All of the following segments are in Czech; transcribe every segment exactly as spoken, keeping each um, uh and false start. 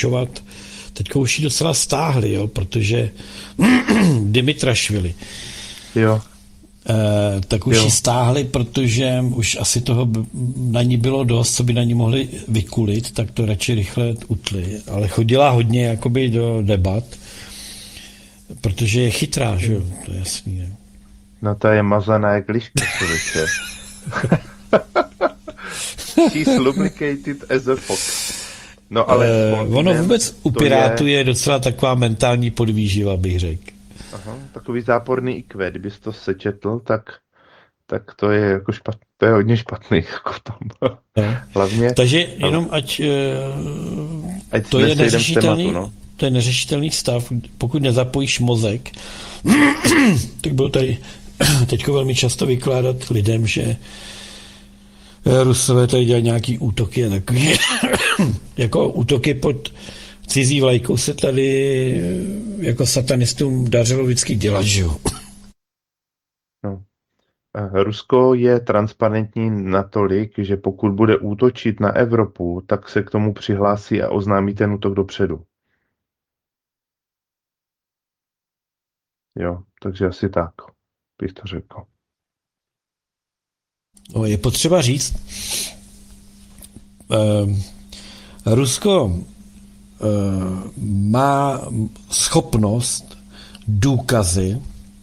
teďka už ji docela stáhli, jo, protože Dimitrašvili. Jo. Eh, tak už jo. ji stáhli, protože už asi toho na ní bylo dost, co by na ní mohli vykulit, tak to radši rychle utli. Ale chodila hodně jakoby do debat, protože je chytrá, že jo, to je jasný. Ne? No to je mazaná jak liška, člověče. She's lubricated as a fox. No ale eh, ono vůbec u Pirátů je... je docela taková mentální podvýživa, bych řekl. Aha, takový záporný í kvé, kdybys to sečetl, tak, tak to je jako špat, to je hodně špatný jako tam. No. Hlavně, takže jenom ať, ať to je neřešitelný, tématu, no. To je neřešitelný stav, pokud nezapojíš mozek, tak bylo tady teďko velmi často vykládat lidem, že Rusové tady dělají nějaký útoky a takový, jako útoky pod cizí vlajkou se tady jako satanistům dařilo vždycky dělat, že jo? No. Rusko je transparentní natolik, že pokud bude útočit na Evropu, tak se k tomu přihlásí a oznámí ten útok dopředu. Jo, takže asi tak bych to řekl. No, je potřeba říct, eh, Rusko eh, má schopnost důkazy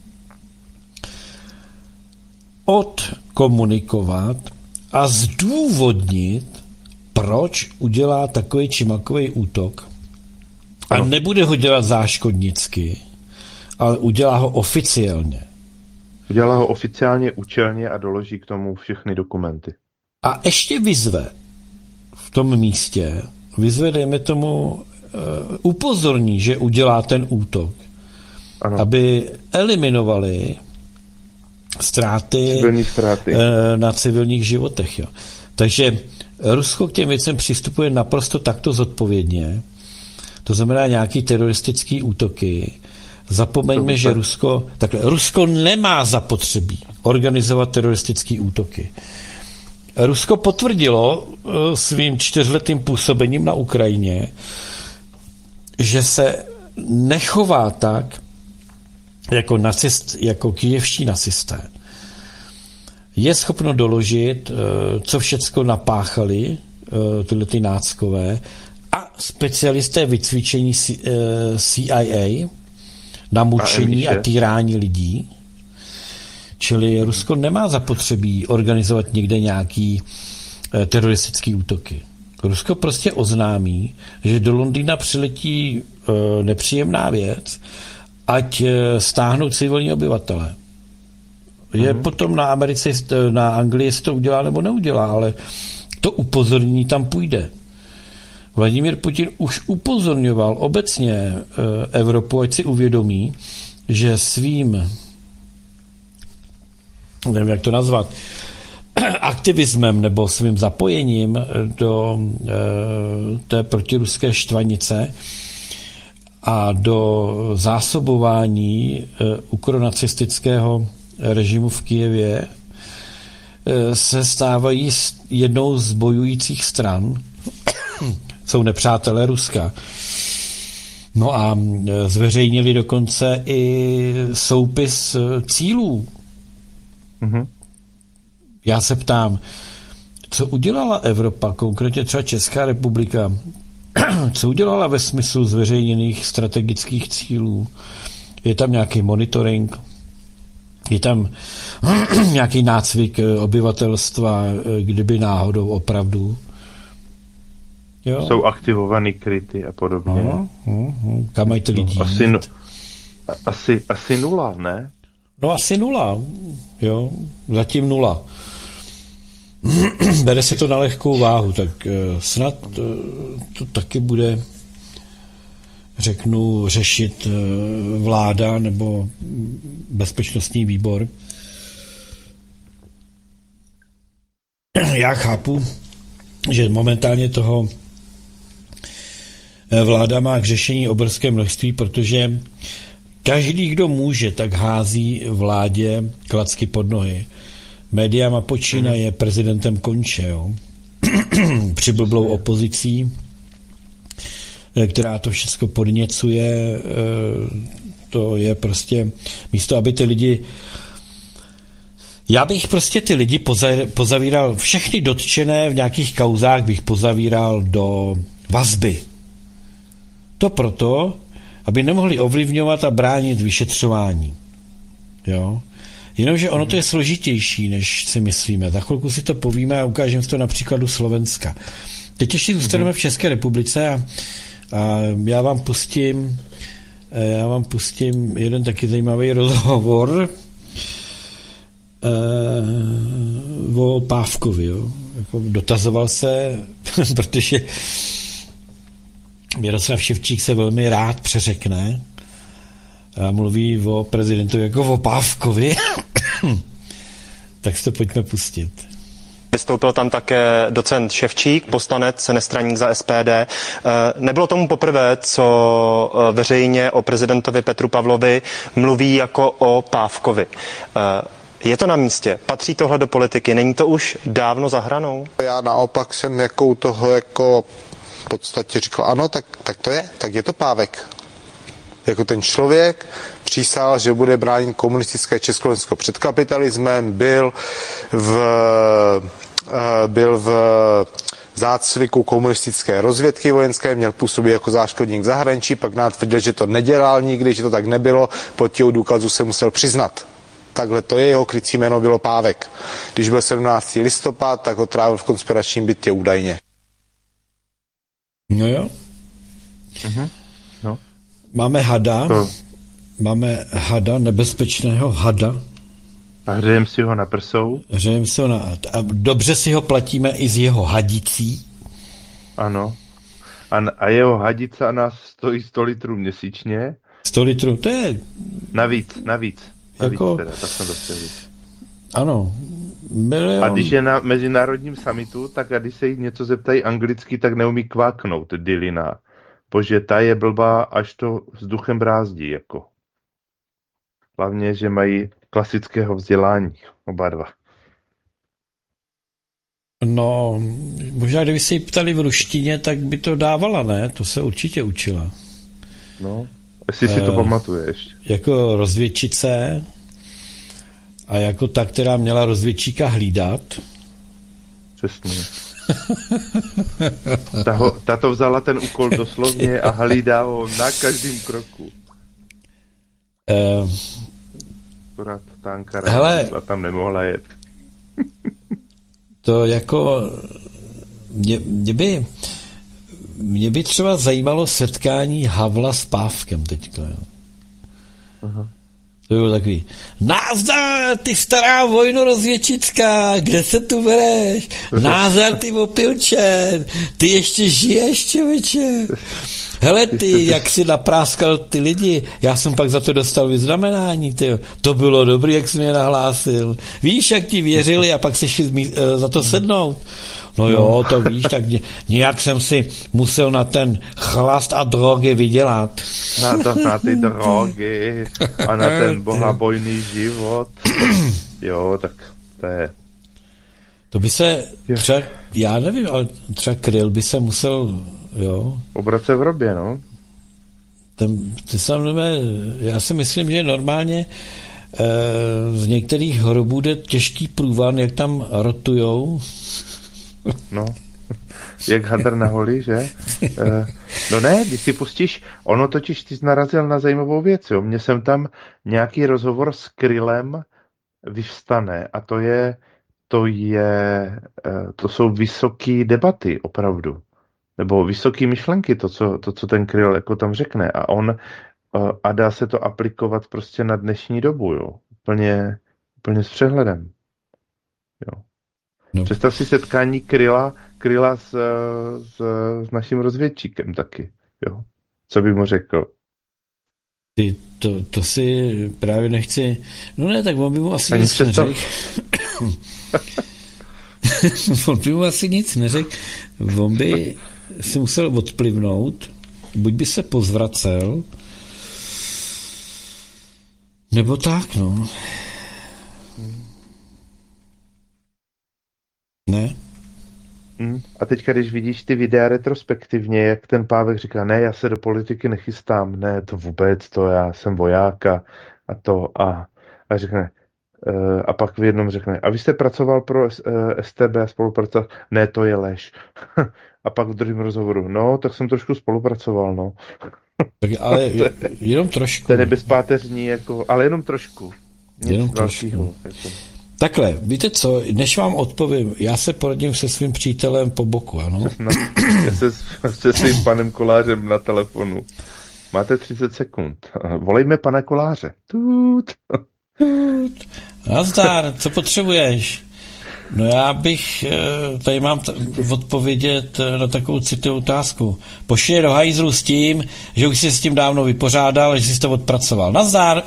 odkomunikovat a zdůvodnit, proč udělá takový či makový útok. A ano. Nebude ho dělat záškodnicky, ale udělá ho oficiálně. Udělá ho oficiálně, účelně a doloží k tomu všechny dokumenty. A ještě vyzve v tom místě, vyzve, dejme tomu, uh, upozorní, že udělá ten útok, ano. Aby eliminovali ztráty, civilní ztráty. Uh, na civilních životech. Jo. Takže Rusko k těm věcem přistupuje naprosto takto zodpovědně. To znamená nějaký teroristický útoky. Zapomeňme, že Rusko, takhle, Rusko nemá zapotřebí organizovat teroristické útoky. Rusko potvrdilo uh, svým čtyřletým působením na Ukrajině, že se nechová tak, jako nacist, jako kyjevští nacisté. Je schopno doložit, uh, co všecko napáchali uh, tyhle ty náckové a specialisté vycvičení C I A na mučení a, a týrání lidí. Čili Rusko nemá zapotřebí organizovat někde nějaký eh, teroristický útoky. Rusko prostě oznámí, že do Londýna přiletí eh, nepříjemná věc, ať eh, stáhnou civilní obyvatele. Je uh-huh. potom na Americe, na Anglii, jestli to udělá nebo neudělá, ale to upozornění tam půjde. Vladimír Putin už upozorňoval obecně Evropu, ať si uvědomí, že svým, nevím, jak to nazvat, aktivismem nebo svým zapojením do té protiruské štvanice a do zásobování ukronacistického režimu v Kyjevě se stávají jednou z bojujících stran, jsou nepřátelé Ruska. No a zveřejnili dokonce i soupis cílů. Mm-hmm. Já se ptám, co udělala Evropa, konkrétně třeba Česká republika, co udělala ve smyslu zveřejněných strategických cílů? Je tam nějaký monitoring? Je tam nějaký nácvik obyvatelstva, kdyby náhodou opravdu? Jo. Jsou aktivovaný kryty a podobně. Aha, aha. Kam mají ty lidi? Asi, no, asi, asi nula, ne? No asi nula, jo, zatím nula. Bere se to na lehkou váhu, tak snad to taky bude, řeknu, řešit vláda nebo bezpečnostní výbor. Já chápu, že momentálně toho vláda má k řešení obrovské množství, protože každý, kdo může, tak hází vládě klacky pod nohy. Médiama počínaje prezidentem konče, jo. Přiblblou opozicí, která to všechno podněcuje. To je prostě místo, aby ty lidi... Já bych prostě ty lidi pozavíral, všechny dotčené v nějakých kauzách bych pozavíral do vazby. To proto, aby nemohli ovlivňovat a bránit vyšetřování. Jo? Jenomže ono to je složitější, než si myslíme. Za chvilku si to povíme a ukážeme to na příkladu Slovenska. Teď ještě zůstaneme v České republice a, a já vám pustím já vám pustím jeden taky zajímavý rozhovor uh, o Pávkovi. Jo? Jako dotazoval se, protože Miroslav Ševčík se velmi rád přeřekne a mluví o prezidentu jako o Pávkovi. Tak si to pojďme pustit. Vystoupil tam také docent Ševčík, poslanec, nestraník za S P D. Nebylo tomu poprvé, co veřejně o prezidentovi Petru Pavlovi mluví jako o Pávkovi. Je to na místě? Patří tohle do politiky? Není to už dávno za hranou? Já naopak jsem jako u toho jako v podstatě říkal, ano, tak, tak to je, tak je to Pávek. Jako ten člověk přísahal, že bude bránit komunistické Československo před kapitalismem, byl v, byl v zácviku komunistické rozvědky vojenské, měl působit jako záškodník v zahraničí, pak nám tvrdil, že to nedělal nikdy, že to tak nebylo, pod těho důkazu se musel přiznat. Takhle to je, jeho krycí jméno bylo Pávek. Když byl sedmnáctého listopad, tak ho trávil v konspiračním bytě údajně. No jo. Mhm. No. Máme hada, To. máme hada, nebezpečného hada. A hřejem si ho na prsou. Hřejem si ho na... A dobře si ho platíme i z jeho hadicí. Ano. A, a jeho hadica nás stojí sto litrů měsíčně. sto litrů, to je... Navíc, navíc. Navíc Jako- teda, tak jsem dostal víc. Ano. Milion... A když je na mezinárodním summitu, tak a když se jí něco zeptají anglicky, tak neumí kváknout, Dylina. Bože, ta je blbá, až to vzduchem brázdí, jako. Hlavně, že mají klasického vzdělání, oba dva. No, možná kdyby se jí ptali v ruštině, tak by to dávala, ne? To se určitě učila. No, jestli si to Eh. pamatuješ. Jako rozvědčice a jako ta, která měla rozvědčíka hlídat. Přesně. Ta, ho, ta to vzala ten úkol doslovně a hlídá ho na každém kroku. Eh, Akorát ta Ankara Hele. a tam nemohla jet. to jako... Mě, mě by... Mě by třeba zajímalo setkání Havla s Pávkem teďka. Jo. Aha. To bylo takový, názdar, ty stará vojnorozvědčická, kde se tu bereš? Názdar, ty opilče, ty ještě žiješ, člověče. Hele ty, jak si napráskal ty lidi, já jsem pak za to dostal vyznamenání, ty. To bylo dobrý, jak jsi mě nahlásil. Víš, jak ti věřili a pak se šli zmí, za to sednout. No jo, to víš, tak nějak jsem si musel na ten chlast a drogy vydělat. Na, to, na ty drogy a na ten bohabojný život. Jo, tak to je... To by se třeba, já nevím, ale třeba Kryl by se musel, jo, Obrace v hrobě, no. ten, ty samé, já si myslím, že normálně e, z některých hrobů jde těžký průvan, jak tam rotujou. No, jak hadr na holi, že? E, no ne, když si pustíš, ono totiž ty jsi narazil na zajímavou věc, jo. Mně jsem tam nějaký rozhovor s Krylem vyvstane a to je, to je, e, to jsou vysoké debaty, opravdu. Nebo vysoké myšlenky, to co, to, co ten Kryl jako tam řekne. A on, e, a dá se to aplikovat prostě na dnešní dobu, jo. Úplně, úplně s přehledem. Jo. No. Představ si setkání Kryla, Kryla s, s, s naším rozvědčíkem taky, jo. Co by mu řekl? Ty, to, to si právě nechci, no ne, tak on by mu asi Ani nic představ- neřekl. On by mu asi nic neřekl. On by si musel odplivnout, buď by se pozvracel, nebo tak, no. Ne? Hm? A teďka, když vidíš ty videa retrospektivně, jak ten Pávek říká, ne, já se do politiky nechystám, ne, to vůbec, to já jsem voják a, a to a, a řekne, uh, a pak v jednom řekne, a vy jste pracoval pro uh, S T B a spolupracoval? Ne, to je lež. A pak v druhém rozhovoru, no, tak jsem trošku spolupracoval, no. Tak ale jenom trošku. To je nebezpáteřní, jako, ale jenom trošku. Nic Jenom dalšího, trošku. jako. Takhle, víte co, než vám odpovím, já se poradím se svým přítelem po boku, ano? Na, já se, se svým panem Kolářem na telefonu. Máte třicet sekund. Volejme pana Koláře. Tut. Nazdar, co potřebuješ? No já bych, tady mám t- odpovědět na takovou citlivou otázku. Pošli je do hajzlu s tím, že už jsi s tím dávno vypořádal, že jsi to odpracoval. Nazdar!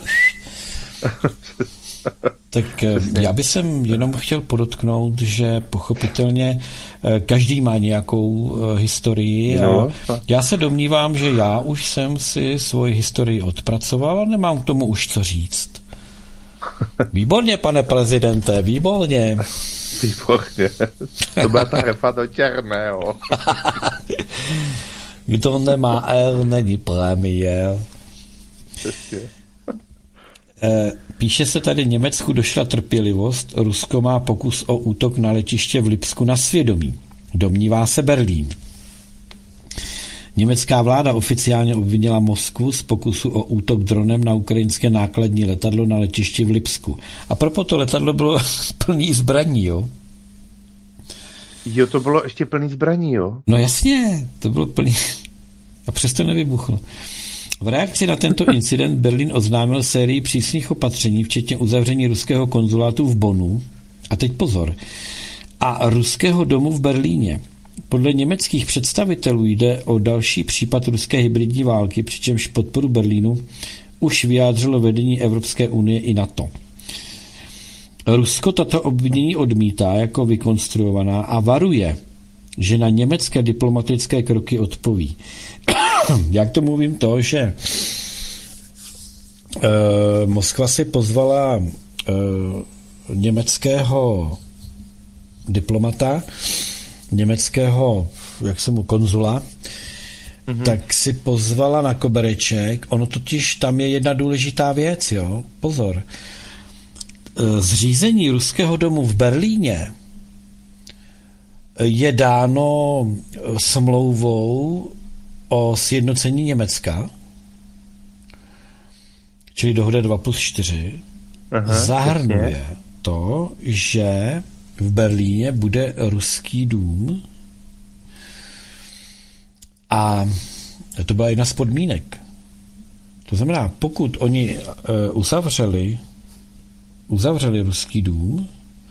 Tak já bych sem jenom chtěl podotknout, že pochopitelně každý má nějakou historii a já se domnívám, že já už jsem si svoji historii odpracoval a nemám k tomu už co říct. Výborně, pane prezidente, výborně. Výborně. To byla ta refa do černého. Kdo nemá R, není premiér. Píše se tady, Německu došla trpělivost, Rusko má pokus o útok na letiště v Lipsku na svědomí. Domnívá se Berlín. Německá vláda oficiálně obvinila Moskvu z pokusu o útok dronem na ukrajinské nákladní letadlo na letišti v Lipsku. A proto to letadlo bylo plný zbraní, jo? Jo, to bylo ještě plný zbraní, jo? No jasně, to bylo plný. A přesto nevybuchlo. V reakci na tento incident Berlín oznámil sérii přísných opatření, včetně uzavření ruského konzulátu v Bonnu. A teď pozor. A ruského domu v Berlíně. Podle německých představitelů jde o další případ ruské hybridní války, přičemž podporu Berlínu už vyjádřilo vedení Evropské unie i NATO. Rusko tato obvinění odmítá jako vykonstruovaná a varuje, že na německé diplomatické kroky odpoví. Jak to mluvím to, že e, Moskva si pozvala e, německého diplomata, německého, jak se mu, konzula, mm-hmm. tak si pozvala na kobereček. Ono totiž tam je jedna důležitá věc, jo, pozor. Zřízení ruského domu v Berlíně je dáno smlouvou o sjednocení Německa, čili dohoda dva plus čtyři, Aha, zahrnuje jasně. to, že v Berlíně bude ruský dům a to byla jedna z podmínek. To znamená, pokud oni uh, uzavřeli uzavřeli ruský dům,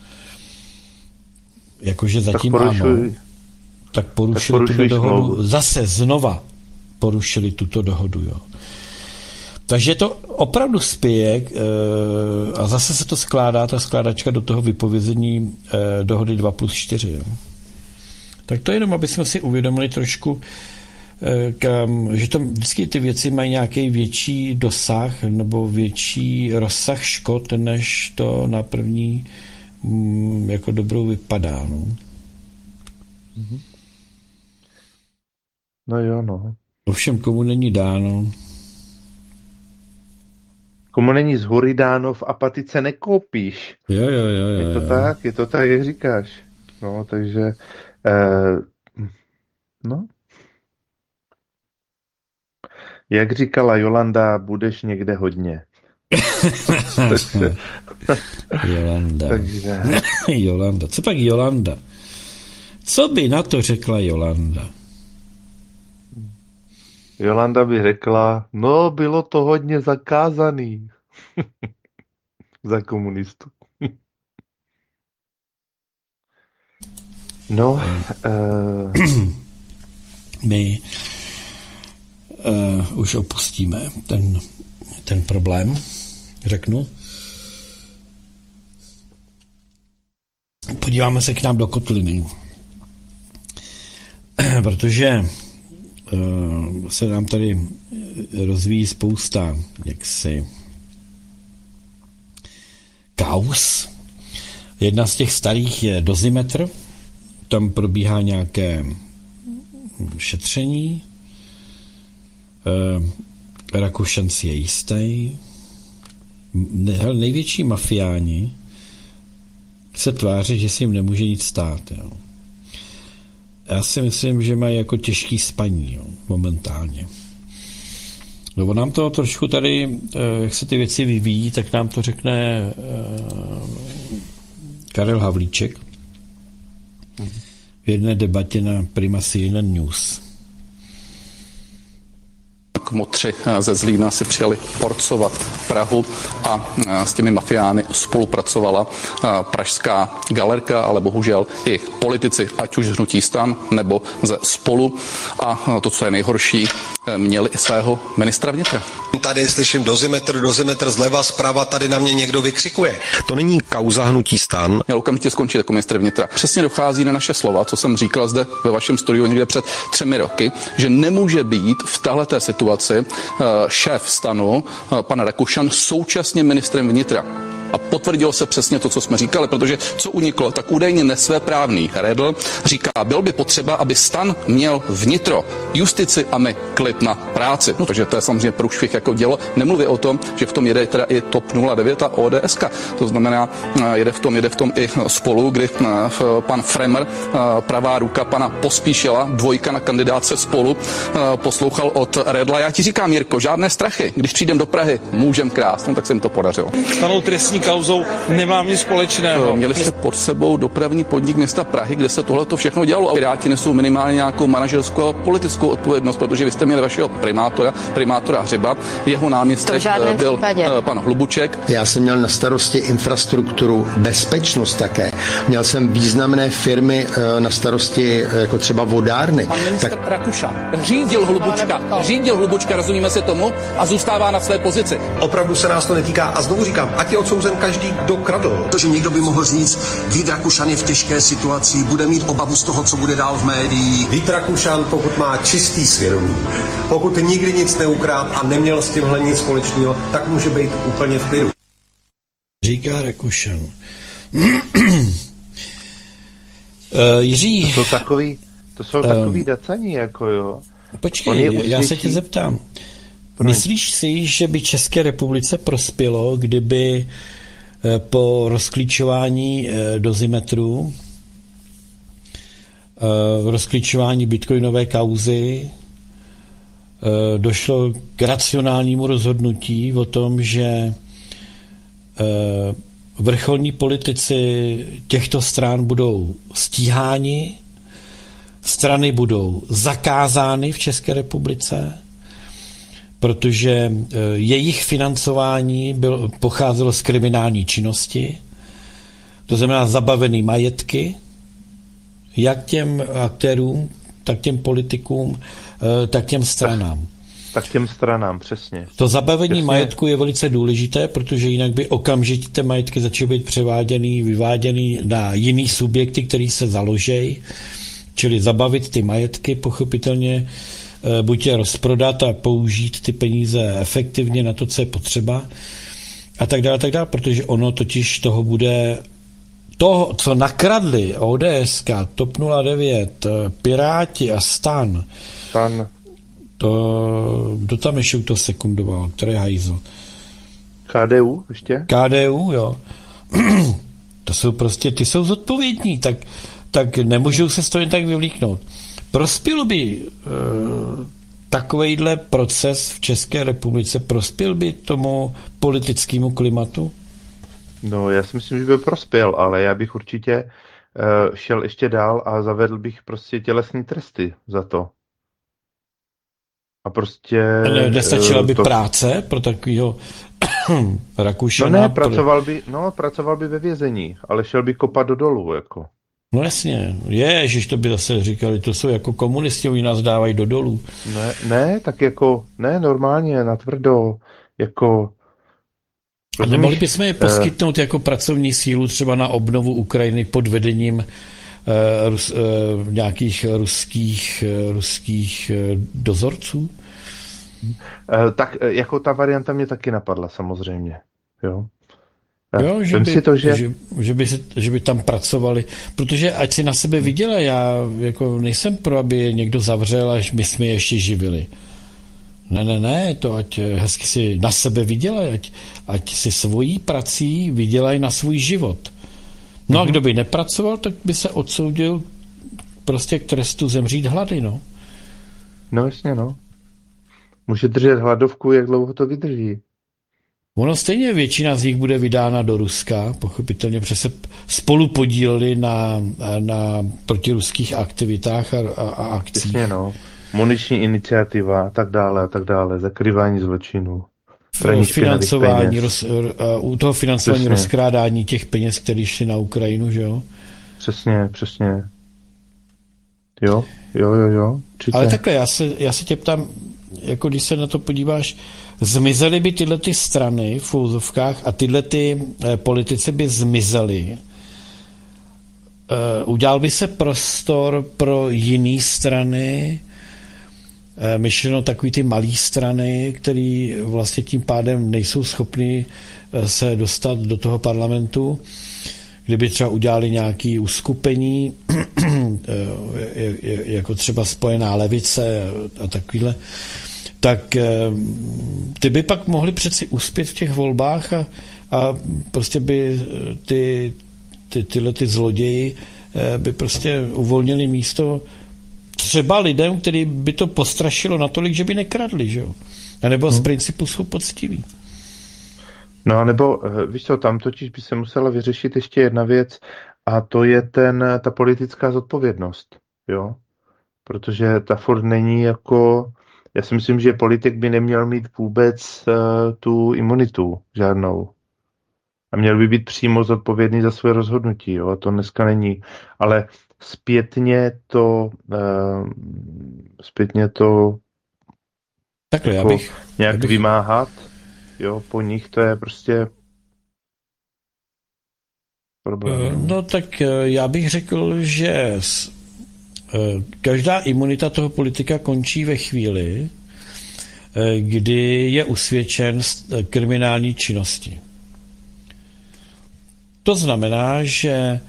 jakože zatím tak ano, tak porušili tak tuto dohodu. Smlouvu. Zase znova porušili tuto dohodu. Jo. Takže to opravdu spěje a zase se to skládá, ta skládačka do toho vypovězení dohody dva plus čtyři. Jo. Tak to jenom, aby jsme si uvědomili trošku, kam, že tam vždycky ty věci mají nějaký větší dosah nebo větší rozsah škod, než to na první mm, jako dobrou vypadá. No, no jo, no. Ovšem, komu není dáno. Komu není z hory dáno, v apatice nekoupíš. Jo, jo, jo, jo. Je to tak, je to tak, jak říkáš. No, takže eh, no. Jak říkala Jolanda, budeš někde hodně. Jolanda. Takže... Jolanda. Co pak Jolanda? Co by na to řekla Jolanda? Jolanda by řekla, no bylo to hodně zakázaný. Za komunistů. No. Uh... My uh, už opustíme ten, ten problém, řeknu. Podíváme se k nám do kotliny. Protože uh, se nám tady rozvíjí spousta jaksi kaus. Jedna z těch starých je dozimetr, tam probíhá nějaké šetření. Rakušan si je jistý. Největší mafiáni se tváří, že si jim nemůže nic stát. Jo. Já si myslím, že mají jako těžký spaní jo, momentálně. No, nám to trošku tady, jak se ty věci vyvíjí, tak nám to řekne Karel Havlíček v jedné debatě na Prima C N N News. Kmotři ze Zlína si přijeli porcovat Prahu a s těmi mafiány spolupracovala pražská galerka, ale bohužel i politici, ať už z hnutí STAN nebo ze Spolu. A to, co je nejhorší, měli i svého ministra vnitra. Tady slyším dozimetr, dozimetr zleva, zprava, tady na mě někdo vykřikuje. To není kauza hnutí STAN. Měl okamžitě skončit jako ministr vnitra. Přesně dochází na naše slova, co jsem říkal zde ve vašem studiu někde před třemi roky, že nemůže být v téhleté situaci šéf STANu, pan Rakušan, současně ministrem vnitra. A potvrdilo se přesně to, co jsme říkali, protože co uniklo, tak údajně nesvéprávný Redl říká, byl by potřeba, aby STAN měl vnitro, justici a my klid na práci. No, takže to je samozřejmě průšvih jako dělo. Nemluví o tom, že v tom jede teda i TOP nula devět a O D S ka. To znamená, jede v tom, jede v tom i Spolu, kdy pan Fremer, pravá ruka pana Pospíšila, dvojka na kandidáce Spolu, poslouchal od Redla. Já ti říkám, Jirko, žádné strachy. Když přijdem do Prahy, můžem krást. No, tak se mi to podařilo. Stanou trestní kauzou nemám nic společného. Měli jste pod sebou dopravní podnik města Prahy, kde se tohle všechno dělalo. A Piráti nesou minimálně nějakou manažerskou a politickou odpovědnost, protože vy jste měli vašeho primátora, primátora Hřiba, jeho náměstek byl případě. Pan Hlubuček. Já jsem měl na starosti infrastrukturu, bezpečnost také. Měl jsem významné firmy na starosti, jako třeba vodárny. Pan ministr tak... Rakušan řídil Hlubučka, řídil Hlubučka, rozumíme se tomu, a zůstává na své pozici. Opravdu se nás to netýká a znovu říkám, ať je odsouzen každý, kdo kradl. Protože někdo by mohl říct, Vít Rakušan je v těžké situaci, bude mít obavu z toho, co bude dál v médiích. Vít Rakušan, pokud má čistý svědomí, pokud nikdy nic neukrát a neměl s tímhle nic společného, tak může být úplně v klidu. Říká Rakušan. Uh, Jiří. To jsou takový, to jsou takový um, dacaní, jako jo. Počkej, já se tě zeptám. Myslíš si, že by České republice prospělo, kdyby po rozklíčování dozimetru, rozklíčování bitcoinové kauzy došlo k racionálnímu rozhodnutí o tom, že vrcholní politici těchto stran budou stíháni, strany budou zakázány v České republice, protože jejich financování byl, pocházelo z kriminální činnosti, to znamená zabavený majetky, jak těm aktérům, tak těm politikům, tak těm stranám. Tak těm stranám, přesně. To zabavení přesně. majetku je velice důležité, protože jinak by okamžitě ty majetky začaly být převáděný, vyváděný na jiný subjekty, který se založejí, čili zabavit ty majetky, pochopitelně buď je rozprodat a použít ty peníze efektivně na to, co je potřeba a tak dále, tak dále, protože ono totiž toho bude to, co nakradli O D S ka, TOP nula devět, Piráti a STAN, STAN. To, kdo tam ještě to sekundoval, který hajzl? K D U ještě? K D U, jo. To jsou prostě, ty jsou zodpovědní, tak, tak nemůžou se z toho jen tak vyvlíknout. Prospěl by uh, takovejhle proces v České republice, prospěl by tomu politickému klimatu? No, já si myslím, že by prospěl, ale já bych určitě uh, šel ještě dál a zavedl bych prostě tělesné tresty za to. A prostě... Ne, nestačila by to... práce pro takovýho Rakušana? No ne, pracoval by, no, pracoval by ve vězení, ale šel by kopat do dolu, jako. No jasně, ježiš, to by zase říkali, to jsou jako komunisti, oni nás dávají do dolů. Ne, ne, tak jako, ne, normálně, natvrdo, jako... A nemohli bychom je poskytnout uh, jako pracovní sílu třeba na obnovu Ukrajiny pod vedením uh, rus, uh, nějakých ruských, uh, ruských uh, dozorců? Uh, tak uh, jako ta varianta mě taky napadla, samozřejmě, jo. Jo, že Vem by, si to, že... že, že, by, se- že by tam pracovali, protože ať si na sebe vydělají, já jako nejsem pro, aby je někdo zavřel, až my jsme je ještě živili. Ne, ne, ne, to ať hezky si na sebe vydělají, ať, ať si svojí prací vydělají na svůj život. No a kdo by nepracoval, tak by se odsoudil prostě k trestu zemřít hlady, no. No jasně, no. Může držet hladovku, jak dlouho to vydrží. Ono stejně většina z nich bude vydána do Ruska, pochopitelně, protože se spolu podíleli na, na protiruských aktivitách a, a, a akcích. Jasně, no. Muniční iniciativa a tak dále a tak dále. Zakrývání zločinů. praní špinavých Financování, peněz. roz, u toho financování Přesně. rozkrádání těch peněz, které šly na Ukrajinu, že jo? Přesně, přesně. Jo, jo, jo, jo. Určitě. Ale takhle, já se, já se tě ptám, jako když se na to podíváš, zmizely by tyhle ty strany v úzovkách a tyhle ty eh, politici by zmizely. Eh, udělal by se prostor pro jiné strany, eh, myšleno takový ty malé strany, které vlastně tím pádem nejsou schopny eh, se dostat do toho parlamentu, kdyby třeba udělali nějaké uskupení, jako třeba Spojená levice a takovýhle, tak ty by pak mohli přeci uspět v těch volbách a, a prostě by ty, ty, tyhle ty zloději by prostě uvolnili místo třeba lidem, který by to postrašilo natolik, že by nekradli, že jo? A nebo z Hmm. principu jsou poctiví. No, nebo eh, víš co, tam totiž by se musela vyřešit ještě jedna věc a to je ten, ta politická zodpovědnost, jo. Protože ta furt není jako, já si myslím, že politik by neměl mít vůbec uh, tu imunitu žádnou. A měl by být přímo zodpovědný za své rozhodnutí, jo, a to dneska není. Ale zpětně to, uh, zpětně to Takhle, já jako bych... nějak já bych- vymáhat, jo, po nich to je prostě problém. No tak eh, já bych řekl, že s- eh, každá imunita toho politika končí ve chvíli, eh, kdy je usvědčen z eh, kriminální činnosti. To znamená, že eh,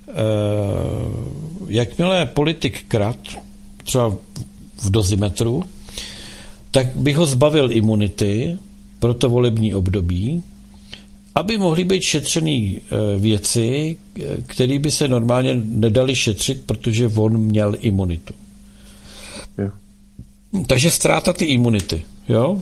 jakmile politik krad, třeba v dozimetru, tak bych ho zbavil imunity pro to volební období, aby mohly být šetřený eh, věci, které by se normálně nedaly šetřit, protože on měl imunitu. Jo. Takže ztráta ty imunity, jo?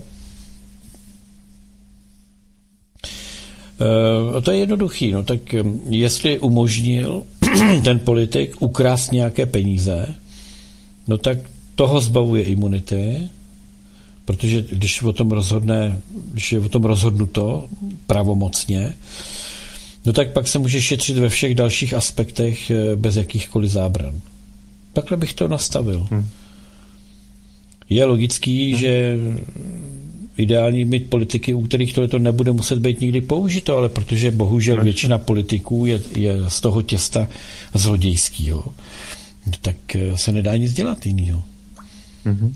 E, to je jednoduchý, no tak hm, jestli umožnil ten politik ukrást nějaké peníze, no tak toho zbavuje imunity, protože když o tom rozhodne, když je o tom rozhodnuto pravomocně, no tak pak se může šetřit ve všech dalších aspektech eh, bez jakýchkoliv zábran. Takhle bych to nastavil. Hmm. Je logický, hmm. že ideální mít politiky, u kterých tohleto nebude muset být nikdy použito, ale protože bohužel většina politiků je, je z toho těsta zlodějského, tak eh, se nedá nic dělat jinýho. Mhm.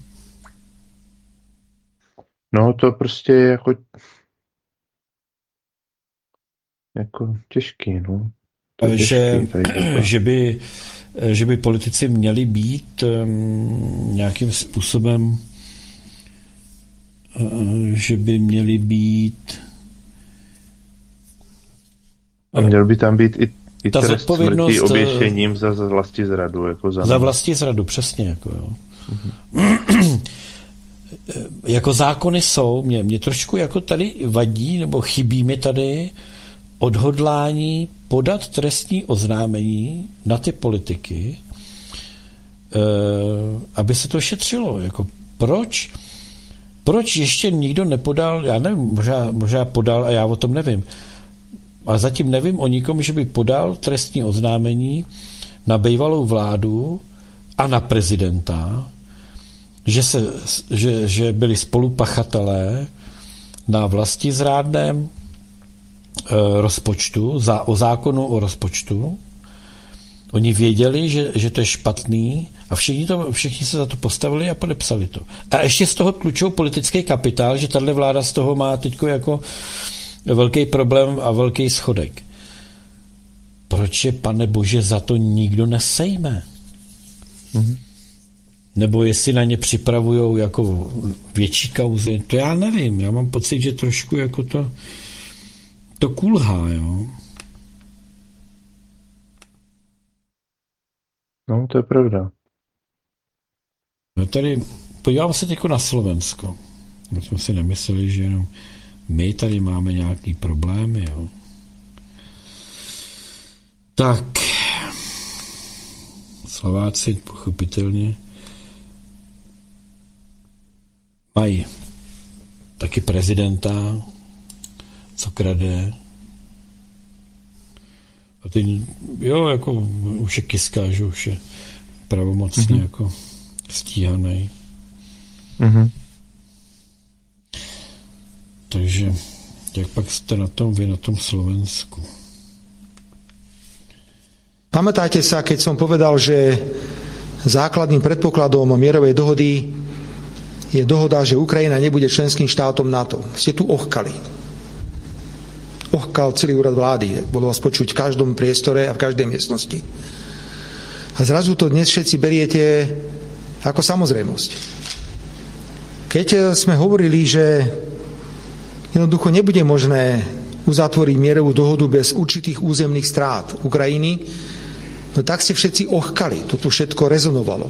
No to prostě je jako jako těžký, no. To je že, těžký, tady jako- že, by, že by politici měli být um, nějakým způsobem, uh, že by měli být A měl by tam být i, i Ta trest zodpovědnost, smrti oběšením za, za vlastní zradu. Jako za, za vlastní zradu, přesně. Jako, jo. Jako zákony jsou, mě, mě trošku jako tady vadí, nebo chybí mi tady odhodlání podat trestní oznámení na ty politiky, eh, aby se to šetřilo. Jako proč? Proč ještě nikdo nepodal, já nevím, možná, možná podal a já o tom nevím, ale zatím nevím o nikom, že by podal trestní oznámení na bývalou vládu a na prezidenta, že, se, že, že byli spolupachatelé na vlastizrádném e, rozpočtu, za, o zákonu o rozpočtu. Oni věděli, že, že to je špatný a všichni, to, všichni se za to postavili a podepsali to. A ještě z toho klučou politický kapitál, že tahle vláda z toho má teď jako velký problém a velký schodek. Proč je, pane Bože, za to nikdo nesejme? Mm-hmm. Nebo jestli na ně připravujou jako větší kauzy, to já nevím. Já mám pocit, že trošku jako to, to kulhá, jo. No, to je pravda. No tady, podívám se teď na Slovensko. My jsme si nemysleli, že jenom my tady máme nějaký problémy, jo. Tak, Slováci pochopitelně mají taky prezidenta, co krade. A ty, jo, jako už je Kiska, že už je pravomocně mm-hmm. jako stíhaný. Mm-hmm. Takže jak pak jste na tom vy, na tom Slovensku? Pamätáte sa, keď som povedal, že základným predpokladom mierovej dohody je dohoda, že Ukrajina nebude členským štátom NATO. Ste tu ochkali. Ochkal celý úrad vlády. Bolo vás počuť v každom priestore a v každej miestnosti. A zrazu to dnes všetci beriete ako samozrejmosť. Keď sme hovorili, že jednoducho nebude možné uzatvoriť mierovú dohodu bez určitých územných strát Ukrajiny, no tak ste všetci ochkali. To tu všetko rezonovalo.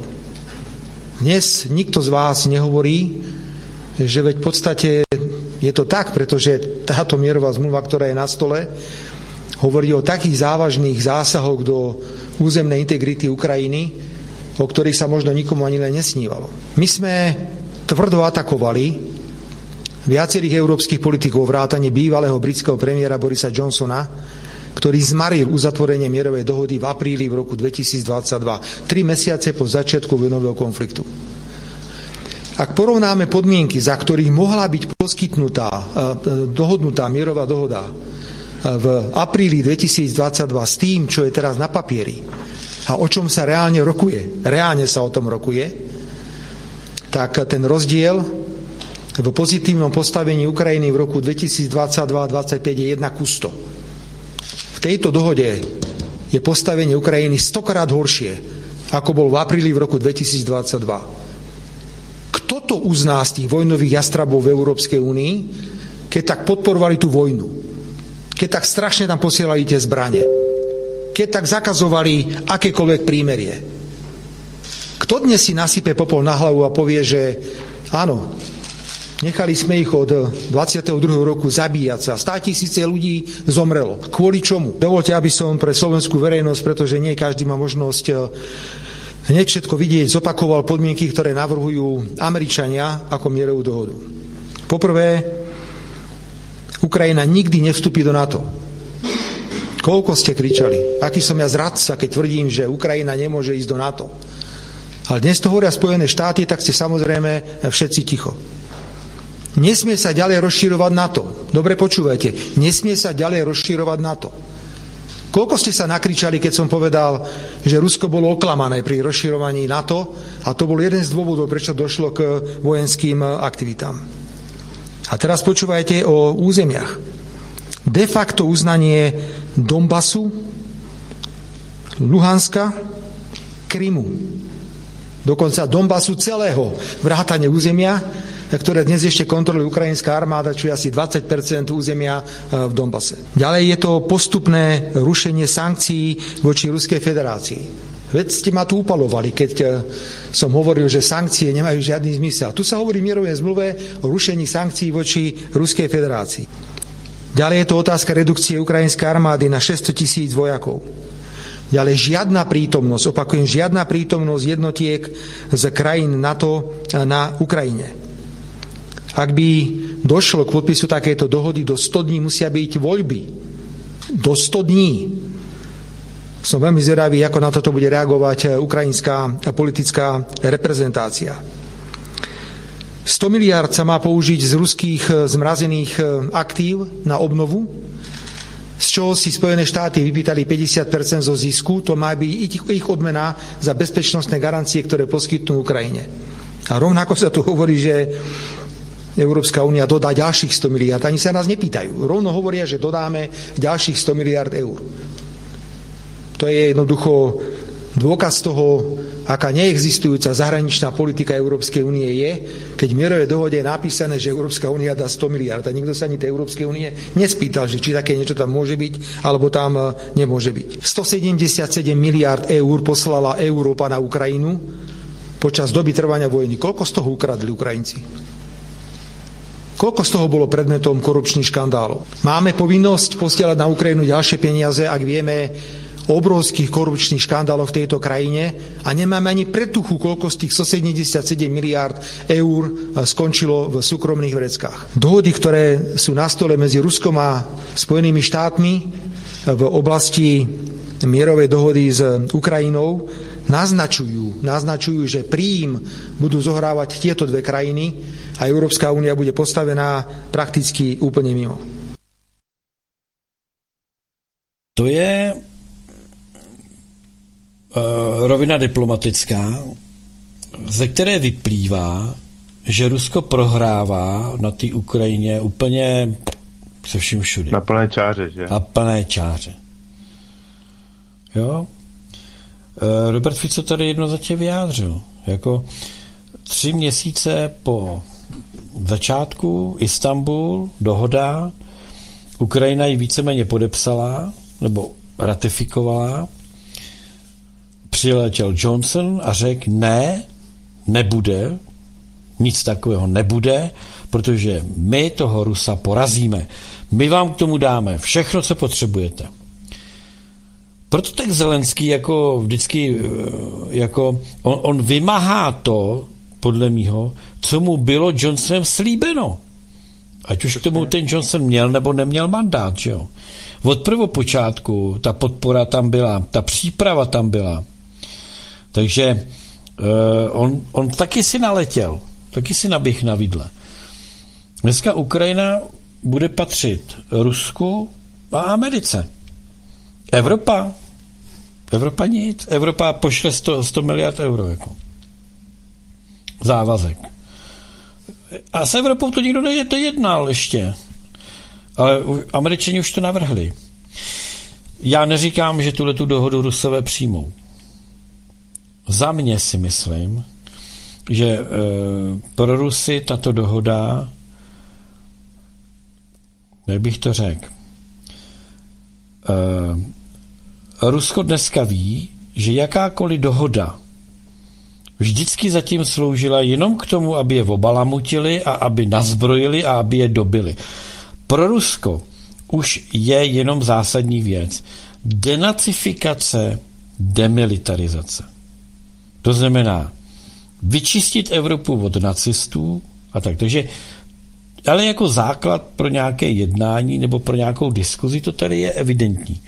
Dnes nikto z vás nehovorí, že veď v podstate je to tak, pretože táto mierová zmluva, ktorá je na stole, hovorí o takých závažných zásahoch do územnej integrity Ukrajiny, o ktorých sa možno nikomu ani len nesnívalo. My sme tvrdo atakovali viacerých európskych politikov vrátane bývalého britského premiéra Borisa Johnsona, ktorý zmaril uzatvorenie mierovej dohody v apríli v roku dvetisícdvadsaťdva, tri mesiace po začiatku vojnového konfliktu. Ak porovnáme podmienky, za ktorých mohla byť poskytnutá, dohodnutá mierová dohoda v apríli dvetisícdvadsaťdva s tým, čo je teraz na papieri a o čom sa reálne rokuje, reálne sa o tom rokuje, tak ten rozdiel v pozitívnom postavení Ukrajiny v roku dvetisícdvadsaťdva dvadsaťpäť je jedna ku sto. V tejto dohode je postavenie Ukrajiny stokrát horšie, ako bol v apríli v roku dvetisícdvadsaťdva. Kto to uzná z tých vojnových jastrabov v Európskej únii, keď tak podporovali tú vojnu? Keď tak strašne tam posielali tie zbrane? Keď tak zakazovali akékoľvek prímerie? Kto dnes si nasype popol na hlavu a povie, že áno, nechali sme ich od dvadsiateho druhého roku zabíjať sa. Státisíce ľudí zomrelo. Kvôli čomu? Dovoľte, aby som pre slovenskú verejnosť, pretože nie každý má možnosť hneď všetko vidieť, zopakoval podmienky, ktoré navrhujú Američania ako mierovú dohodu. Poprvé, Ukrajina nikdy nevstúpi do NATO. Koľko ste kričali? Aký som ja zradca, keď tvrdím, že Ukrajina nemôže ísť do NATO. Ale dnes to hovoria Spojené štáty, tak ste samozrejme všetci ticho. Nesmie sa ďalej rozširovať NATO. Dobre počúvajte, nesmie sa ďalej rozširovať NATO. Koľko ste sa nakričali, keď som povedal, že Rusko bolo oklamané pri rozširovaní NATO a to bol jeden z dôvodov, prečo došlo k vojenským aktivitám. A teraz počúvajte o územiach. De facto uznanie Donbasu, Luhanska, Krymu. Dokonca Donbasu celého, vrátane územia, ktoré dnes ešte kontroluje ukrajinská armáda, čo je asi dvadsať percent územia v Donbase. Ďalej je to postupné rušenie sankcií voči Ruskej federácii. Veď ste ma tu upalovali, keď som hovoril, že sankcie nemajú žiadny zmysel. Tu sa hovorí v mierovej zmluve o rušení sankcií voči Ruskej federácii. Ďalej je to otázka redukcie ukrajinskej armády na šesťsto tisíc vojakov. Ďalej žiadna prítomnosť, opakujem, žiadna prítomnosť jednotiek z krajín NATO na Ukrajine. Ak by došlo k podpisu takéto dohody, do sto dní musia byť voľby. Do sto dní. Som veľmi zvedavý, ako na toto bude reagovať ukrajinská politická reprezentácia. sto miliárd sa má použiť z ruských zmrazených aktív na obnovu, z čoho si Spojené štáty vypýtali päťdesiat percent zo zisku. To má byť ich odmena za bezpečnostné garancie, ktoré poskytnú Ukrajine. A rovnako sa tu hovorí, že Európska únia dodá ďalších sto miliard. Ani sa nás nepýtajú. Rovno hovoria, že dodáme ďalších sto miliard eur. To je jednoducho dôkaz toho, aká neexistujúca zahraničná politika Európskej únie je, keď v mierovej dohode je napísané, že Európska únia dá sto miliard. A nikto sa ani tej Európskej únie nespýtal, že či také niečo tam môže byť, alebo tam nemôže byť. stosedemdesiatsedem miliard eur poslala Európa na Ukrajinu počas doby trvania vojny. Koľko z toho ukradli Ukrajinci? Koľko z toho bolo predmetom korupčných škandálov? Máme povinnosť posielať na Ukrajinu ďalšie peniaze, ak vieme o obrovských korupčných škandáloch v tejto krajine a nemáme ani pretuchu, koľko z tých stosedemdesiatsedem miliárd eur skončilo v súkromných vreckách. Dohody, ktoré sú na stole medzi Ruskom a Spojenými štátmi v oblasti mierovej dohody s Ukrajinou, naznačujú, naznačujú, že príjm budú zohrávať tieto dve krajiny a Európska únia bude postavená prakticky úplne mimo. To je rovina diplomatická, ze které vyplývá, že Rusko prohrává na té Ukrajině úplně se vším všude. Na plné čáře, že? Na plné čáře. Jo? Robert Fico tady jednoznačně vyjádřil. Jako tři měsíce po začátku Istanbul, dohoda, Ukrajina ji víceméně podepsala, nebo ratifikovala, přiletěl Johnson a řekl, ne, nebude, nic takového nebude, protože my toho Rusa porazíme. My vám k tomu dáme všechno, co potřebujete. Proto tak Zelenský jako vždycky, jako on, on vymáhá to, podle mýho, co mu bylo Johnsonem slíbeno. Ať už k tomu ten Johnson měl nebo neměl mandát, že jo. Od prvopočátku ta podpora tam byla, ta příprava tam byla. Takže uh, on, on taky si naletěl, taky si naběh na vidle. Dneska Ukrajina bude patřit Rusku a Americe. Evropa? Evropa nic. Evropa pošle sto, sto miliard euro jako závazek. A s Evropou to nikdo nejednal ještě. Ale Američani už to navrhli. Já neříkám, že tuhletu dohodu Rusové přijmou. Za mě si myslím, že e, pro Rusy tato dohoda, jak bych to řekl, e, Rusko dneska ví, že jakákoliv dohoda vždycky zatím sloužila jenom k tomu, aby je obalamutili a aby nazbrojili a aby je dobili. Pro Rusko už je jenom zásadní věc. Denacifikace, demilitarizace. To znamená vyčistit Evropu od nacistů a tak. Takže, ale jako základ pro nějaké jednání nebo pro nějakou diskuzi, to tady je evidentní.